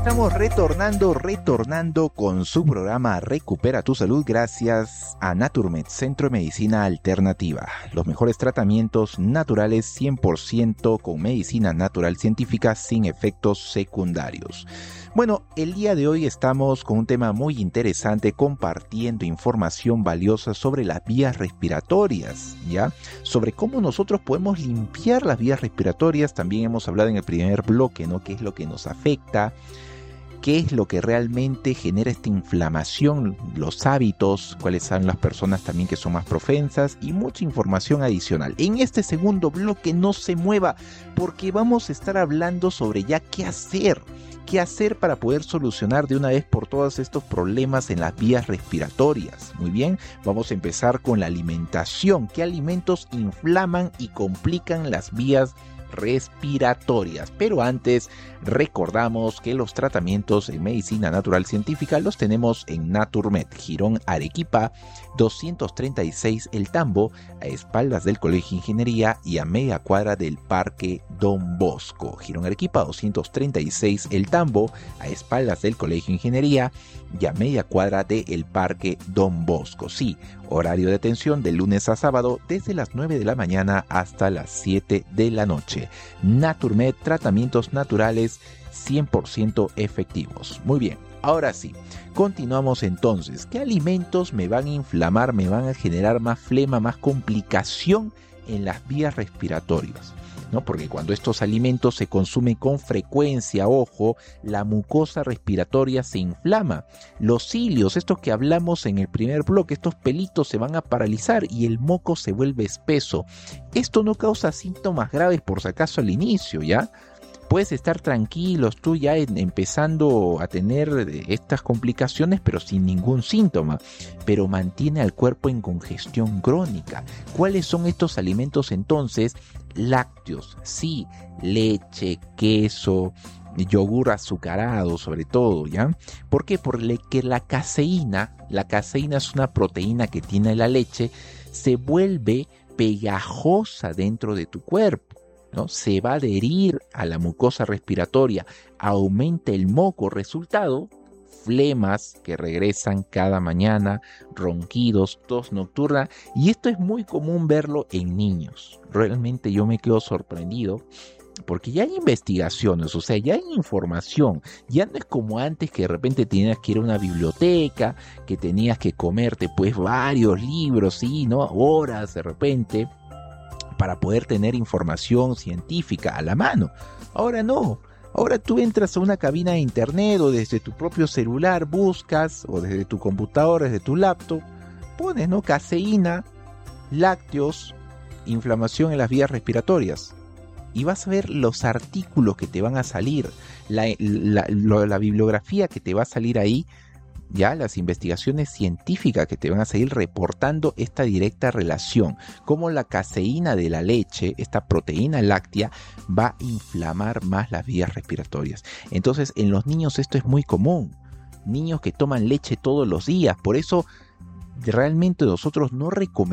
estamos retornando con su programa Recupera tu Salud gracias a Naturmed, Centro de Medicina Alternativa. Los mejores tratamientos naturales 100% con medicina natural científica sin efectos secundarios. Bueno, el día de hoy estamos con un tema muy interesante, compartiendo información valiosa sobre las vías respiratorias, ¿ya? Sobre cómo nosotros podemos limpiar las vías respiratorias. También hemos hablado en el primer bloque, ¿no? ¿Qué es lo que nos afecta? ¿Qué es lo que realmente genera esta inflamación? Los hábitos, cuáles son las personas también que son más propensas y mucha información adicional. En este segundo bloque no se mueva porque vamos a estar hablando sobre ya qué hacer para poder solucionar de una vez por todas estos problemas en las vías respiratorias. Muy bien, vamos a empezar con la alimentación. ¿Qué alimentos inflaman y complican las vías respiratorias? Pero antes recordamos que los tratamientos en medicina natural científica los tenemos en Naturmed, Girón Arequipa 236 El Tambo, a espaldas del Colegio de Ingeniería y a media cuadra del Parque Don Bosco. Girón Arequipa 236 El Tambo, a espaldas del Colegio de Ingeniería y a media cuadra del Parque Don Bosco. Sí, horario de atención de lunes a sábado desde las 9 de la mañana hasta las 7 de la noche. Naturmed, tratamientos naturales 100% efectivos. Muy bien, ahora sí, continuamos entonces. ¿Qué alimentos me van a inflamar, me van a generar más flema, más complicación en las vías respiratorias? ¿No? Porque cuando estos alimentos se consumen con frecuencia, ojo, la mucosa respiratoria se inflama. Los cilios, estos que hablamos en el primer bloque, estos pelitos se van a paralizar y el moco se vuelve espeso. Esto no causa síntomas graves por si acaso al inicio, ¿ya? Puedes estar tranquilos tú ya empezando a tener estas complicaciones, pero sin ningún síntoma, pero mantiene al cuerpo en congestión crónica. ¿Cuáles son estos alimentos entonces? Lácteos, sí, leche, queso, yogur azucarado sobre todo, ¿ya? ¿Por qué? Porque la caseína es una proteína que tiene la leche, se vuelve pegajosa dentro de tu cuerpo, ¿no? Se va a adherir a la mucosa respiratoria, aumenta el moco, resultado, flemas que regresan cada mañana, ronquidos, tos nocturna, y esto es muy común verlo en niños. Realmente yo me quedo sorprendido porque ya hay investigaciones, o sea, ya hay información, ya no es como antes que de repente tenías que ir a una biblioteca, que tenías que comerte pues varios libros, sí, ¿no? Horas de repente, para poder tener información científica a la mano. Ahora no. Ahora tú entras a una cabina de internet o desde tu propio celular buscas, o desde tu computadora, desde tu laptop, pones, ¿no? Caseína, lácteos, inflamación en las vías respiratorias. Y vas a ver los artículos que te van a salir, la bibliografía que te va a salir ahí, ya las investigaciones científicas que te van a seguir reportando esta directa relación, cómo la caseína de la leche, esta proteína láctea, va a inflamar más las vías respiratorias. Entonces en los niños esto es muy común, niños que toman leche todos los días, por eso realmente nosotros no recomendamos